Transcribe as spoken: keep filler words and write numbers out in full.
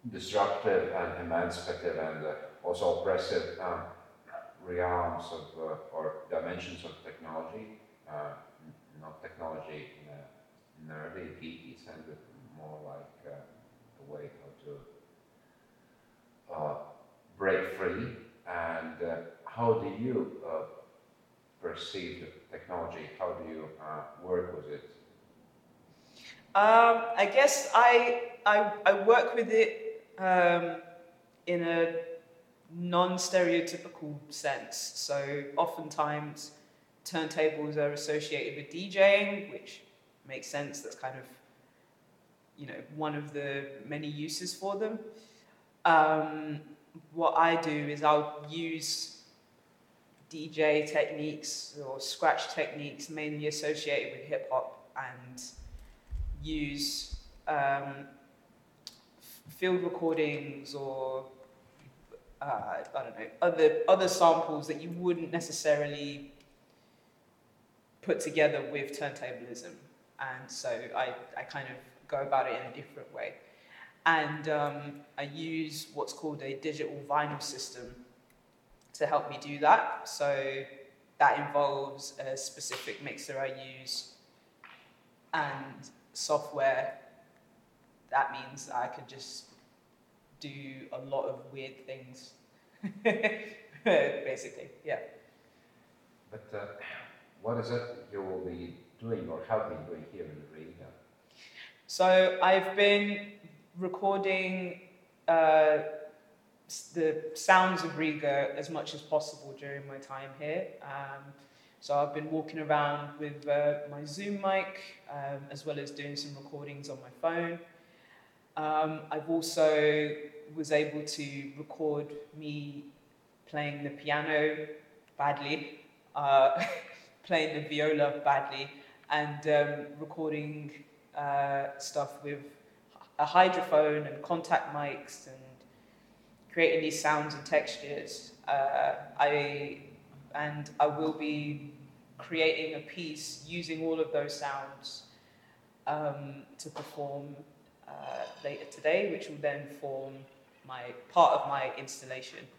disruptive and emancipative and uh, also oppressive um, realms of uh, or dimensions of technology. Uh, n- not technology in a nerdy, geeky sense, but more like uh, a way how to uh, break free. And uh, how do you uh, perceive the technology? How do you uh, work with it? Um, I guess I, I, I work with it um, in a non-stereotypical sense. So oftentimes turntables are associated with DJing, which makes sense. That's kind of, you know, one of the many uses for them. Um, what I do is I'll use D J techniques or scratch techniques mainly associated with hip hop and use um, field recordings or uh, I don't know other other samples that you wouldn't necessarily put together with turntablism, and so I, I kind of go about it in a different way. And um, I use what's called a digital vinyl system to help me do that. So that involves a specific mixer I use and software. That means I could just do a lot of weird things, basically, yeah. But uh, what is it you will be doing or have been doing here in Riga? So I've been recording uh, the sounds of Riga as much as possible during my time here. Um, so I've been walking around with uh, my Zoom mic, um, as well as doing some recordings on my phone. Um, I've also was able to record me playing the piano badly, uh, playing the viola badly, and um, recording uh, stuff with a hydrophone and contact mics and creating these sounds and textures. Uh, I and I will be creating a piece using all of those sounds um, to perform uh, later today, which will then form my part of my installation.